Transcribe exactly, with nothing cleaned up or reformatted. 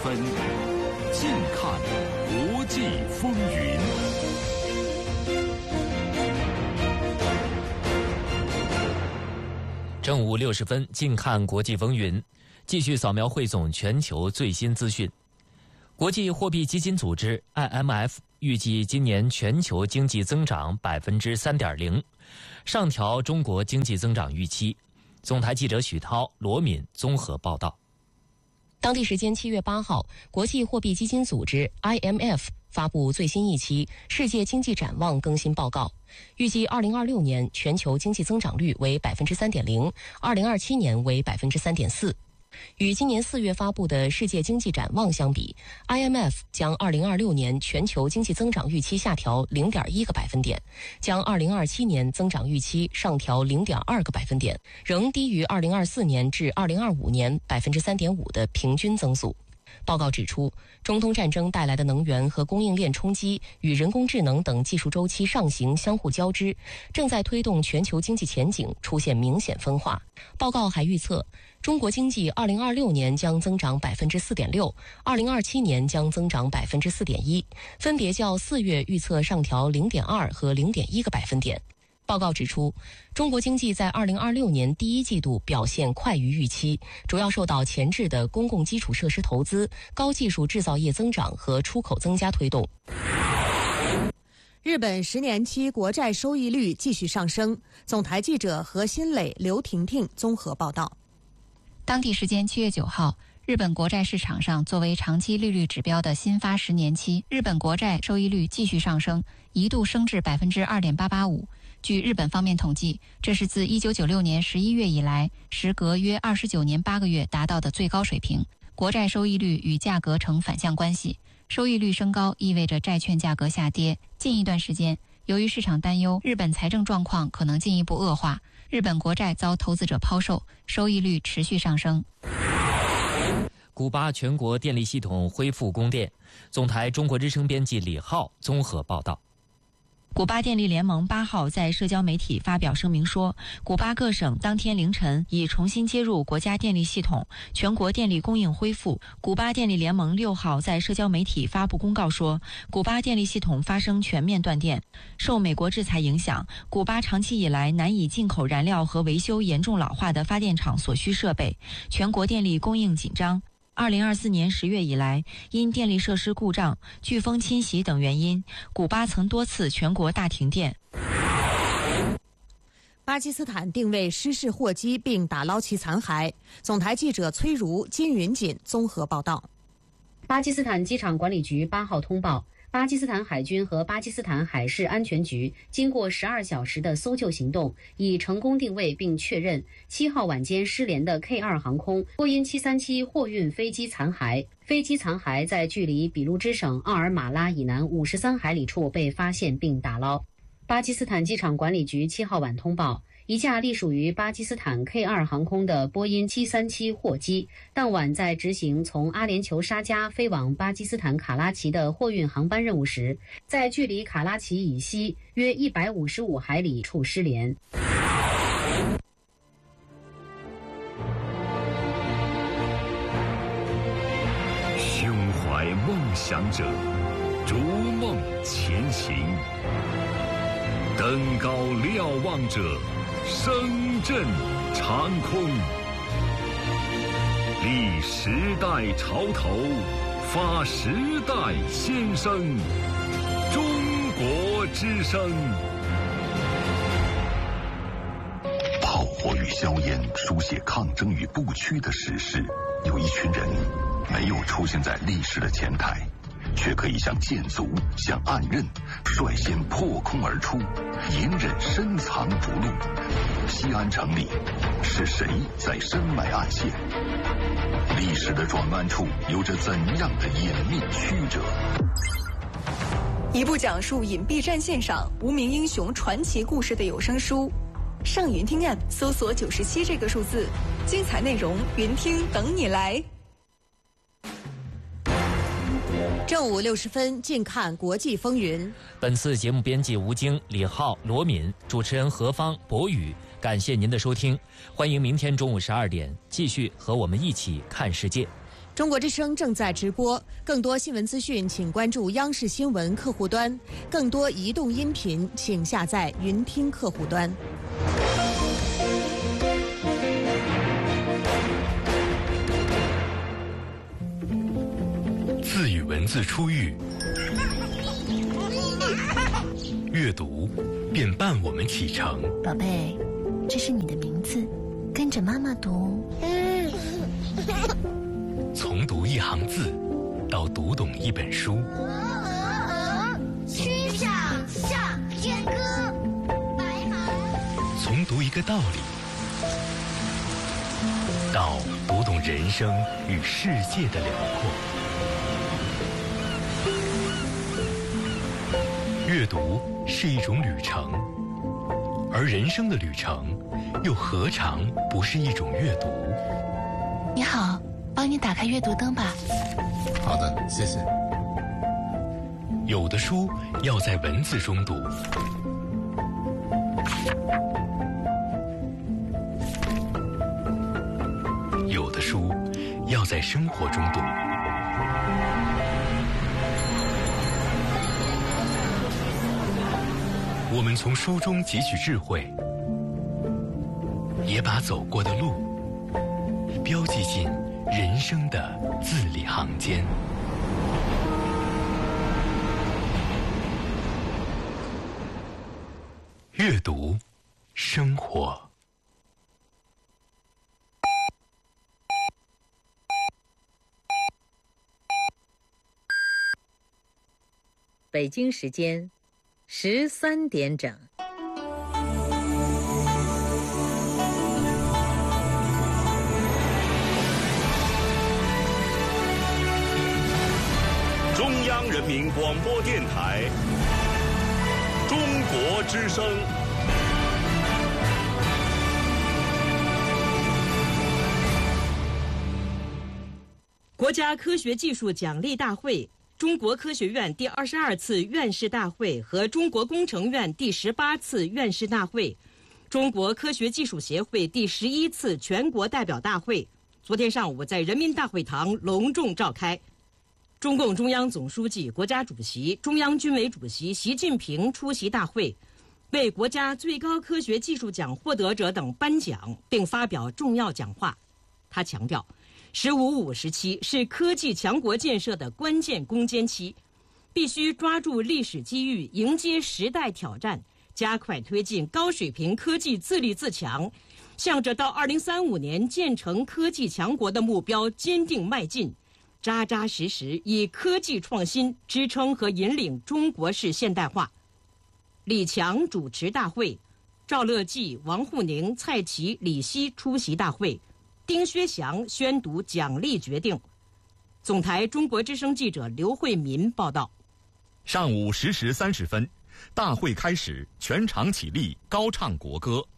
分，近看国际风云。 正午六十分，近看国际风云，继续扫描汇总全球最新资讯。国际货币基金组织 I M F 预计今年全球经济增长 百分之三点零， 上调中国经济增长预期。总台记者许涛、罗敏综合报道。 当地时间七月八号，国际货币基金组织 I M F 发布最新一期世界经济展望更新报告，预计二零二六年全球经济增长率为 百分之三点零， 二零二七年为 百分之三点四。与今年四月发布的世界经济展望相比， I M F 将二零二六年全球经济增长预期下调 零点一 个百分点，将二零二七年增长预期上调 零点二 个百分点，仍低于二零二四年至二零二五年 百分之三点五 的平均增速。报告指出，中东战争带来的能源和供应链冲击与人工智能等技术周期上行相互交织，正在推动全球经济前景出现明显分化。报告还预测，中国经济二零二六年将增长 百分之四点六， 二零二七年将增长 百分之四点一， 分别较四月预测上调 零点二 和 零点一 个百分点。报告指出，中国经济在二零二六年第一季度表现快于预期，主要受到前置的公共基础设施投资、高技术制造业增长和出口增加推动。 日本十年期国债收益率继续上升。总台记者何新磊、刘婷婷综合报道。 当地时间七月九号，日本国债市场上作为长期利率指标的新发十年期日本国债收益率继续上升，一度升至 百分之二点八八五。据日本方面统计，这是自一九九六年十一月以来，时隔约二十九年八个月达到的最高水平。国债收益率与价格呈反向关系，收益率升高意味着债券价格下跌。近一段时间，由于市场担忧日本财政状况可能进一步恶化，日本国债遭投资者抛售，收益率持续上升。 古巴全国电力系统恢复供电，总台中国之声编辑李浩综合报道。 古巴电力联盟八号在社交媒体发表声明说，古巴各省当天凌晨已重新接入国家电力系统，全国电力供应恢复。古巴电力联盟六号在社交媒体发布公告说，古巴电力系统发生全面断电。受美国制裁影响，古巴长期以来难以进口燃料和维修严重老化的发电厂所需设备，全国电力供应紧张。二零二四年十月以来，因电力设施故障、飓风侵袭等原因，古巴曾多次全国大停电。 巴基斯坦定位失事货机并打捞其残骸。总台记者崔如、金云锦综合报道。 巴基斯坦机场管理局八号通报，巴基斯坦海军和巴基斯坦海事安全局经过十二小时的搜救行动，已成功定位并确认七号晚间失联的 K 二 航空波音七三七货运飞机残骸。飞机残骸在距离比卢支省奥尔马拉以南五十三海里处被发现并打捞。巴基斯坦机场管理局七号晚通报，一架隶属于巴基斯坦 K 二 航空的波音七三七货机，当晚在执行从阿联酋沙加飞往巴基斯坦卡拉奇的货运航班任务时，在距离卡拉奇以西约一百五十五海里处失联。 胸怀梦想者，逐梦前行。登高瞭望者，声震长空。立时代潮头，发时代先声。中国之声。 炮火与硝烟书写抗争与不屈的史诗，有一群人没有出现在历史的前台，却可以像箭卒，像暗刃，率先破空而出，隐忍深藏不露。西安城里是谁在深埋暗线？历史的转弯处有着怎样的隐秘曲折？ 一部讲述隐蔽战线上无名英雄传奇故事的有声书。上云听 M 搜索九十七这个数字，精彩内容云听等你来。 正午六十分，近看国际风云。 本次节目编辑吴京、李浩、罗敏，主持人何芳、博宇。感谢您的收听，欢迎明天中午十二点继续和我们一起看世界。 中国之声正在直播，更多新闻资讯请关注央视新闻客户端，更多移动音频请下载云听客户端。 字与文字初遇，阅读便伴我们启程。 宝贝，这是你的名字，跟着妈妈读。 从读一行字，到读懂一本书。 曲项向天歌，白马。 从读一个道理，到读懂人生与世界的辽阔。阅读是一种旅程，而人生的旅程，又何尝不是一种阅读？ 你好，帮你打开阅读灯吧。 好的，谢谢。 有的书要在文字中读，有的书要在生活中读。我们从书中汲取智慧，也把走过的路标记进人生的字里行间。阅读，生活。 北京时间十三点整。 中央人民广播电台，中国之声。 国家科学技术奖励大会、中国科学院第二十二次院士大会和中国工程院第十八次院士大会、中国科学技术协会第十一次全国代表大会昨天上午在人民大会堂隆重召开。中共中央总书记、国家主席、中央军委主席习近平出席大会，为国家最高科学技术奖获得者等颁奖，并发表重要讲话。他强调，十五五时期是科技强国建设的关键攻坚期，必须抓住历史机遇，迎接时代挑战，加快推进高水平科技自立自强，向着到二零三五年建成科技强国的目标坚定迈进，扎扎实实以科技创新支撑和引领中国式现代化。李强主持大会，赵乐际、王沪宁、蔡奇、李希出席大会，丁薛祥宣读奖励决定。总台中国之声记者刘慧民报道。 上午十时三十分，大会开始，全场起立，高唱国歌。